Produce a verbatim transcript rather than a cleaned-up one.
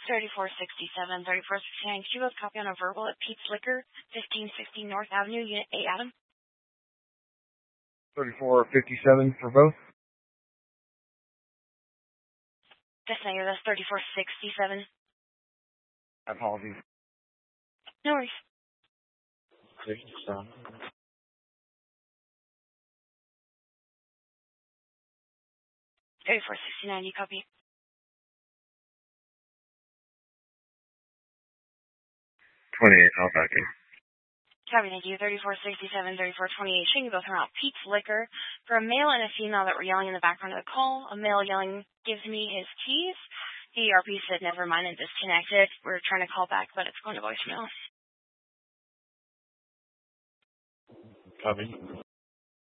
thirty-four sixty-seven, thirty-four sixty-nine. Could you both copy on a verbal at Pete's Liquor, fifteen sixty North Avenue, Unit eight, Adam? thirty-four fifty-seven for both? That's negative. That's thirty-four sixty-seven. Apologies. No worries. sixty-seven. thirty-four sixty-nine, you copy? twenty-eight, I'll back in. Copy, thank you. thirty-four sixty-seven, thirty-four twenty-eight. Showing you both from out Pete's Liquor for a male and a female that were yelling in the background of the call. A male yelling, gives me his keys. The E R P said, never mind, and disconnected. We're trying to call back, but it's going to voicemail. Copy.